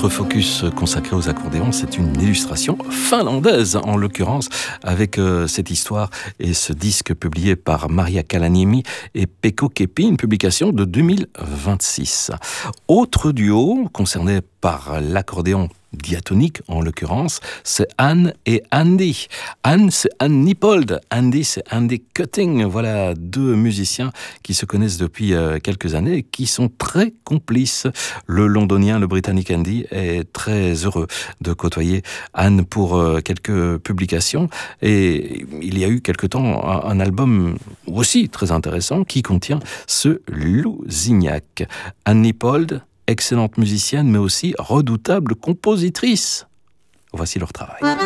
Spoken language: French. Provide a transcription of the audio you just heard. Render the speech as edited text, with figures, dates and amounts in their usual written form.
Notre focus consacré aux accordéons, c'est une illustration finlandaise en l'occurrence, avec cette histoire et ce disque publié par Maria Kalaniemi et Pekko Kepi, une publication de 2026. Autre duo concerné par l'accordéon diatonique en l'occurrence, c'est Anne et Andy. Anne, c'est Anne Nippold. Andy, c'est Andy Cutting. Voilà deux musiciens qui se connaissent depuis quelques années et qui sont très complices. Le londonien, le britannique Andy est très heureux de côtoyer Anne pour quelques publications. Et il y a eu quelque temps un album aussi très intéressant qui contient ce Lousignac. Anne Nippold, excellente musicienne, mais aussi redoutable compositrice. Voici leur travail.